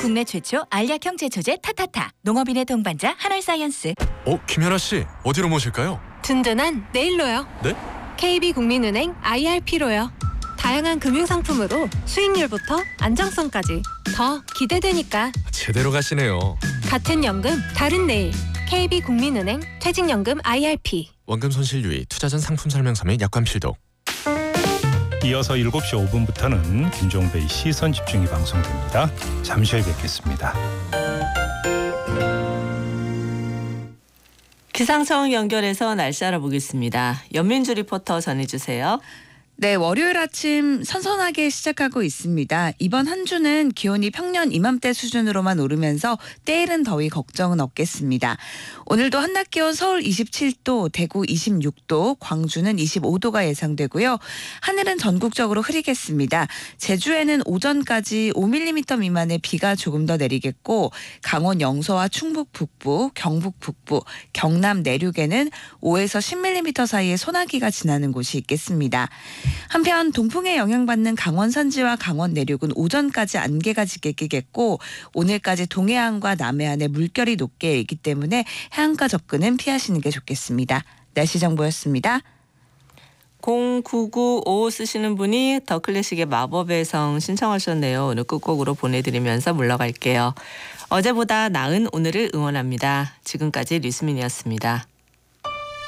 국내 최초 알약형 제초제 타타타. 농업인의 동반자 한올사이언스. 김현아 씨, 어디로 모실까요? 든든한 네일로요. 네? KB국민은행 IRP로요. 다양한 금융상품으로 수익률부터 안정성까지 더 기대되니까. 제대로 가시네요. 같은 연금 다른 내일. KB국민은행 퇴직연금 IRP. 원금 손실 유의, 투자 전 상품 설명서 및 약관 필독. 이어서 7시 5분부터는 김종배의 시선 집중이 방송됩니다. 잠시 후에 뵙겠습니다. 기상청 연결해서 날씨 알아보겠습니다. 연민주 리포터 전해주세요. 네, 월요일 아침 선선하게 시작하고 있습니다. 이번 한 주는 기온이 평년 이맘때 수준으로만 오르면서 때이른 더위 걱정은 없겠습니다. 오늘도 한낮 기온 서울 27도, 대구 26도, 광주는 25도가 예상되고요. 하늘은 전국적으로 흐리겠습니다. 제주에는 오전까지 5mm 미만의 비가 조금 더 내리겠고, 강원 영서와 충북 북부, 경북 북부, 경남 내륙에는 5에서 10mm 사이의 소나기가 지나는 곳이 있겠습니다. 한편 동풍에 영향받는 강원 산지와 강원 내륙은 오전까지 안개가 짙게 끼겠고, 오늘까지 동해안과 남해안에 물결이 높게 일기 때문에 해안가 접근은 피하시는 게 좋겠습니다. 날씨 정보였습니다. 0995 쓰시는 분이 더 클래식의 마법의 성 신청하셨네요. 오늘 끝곡으로 보내드리면서 물러갈게요. 어제보다 나은 오늘을 응원합니다. 지금까지 류수민이었습니다.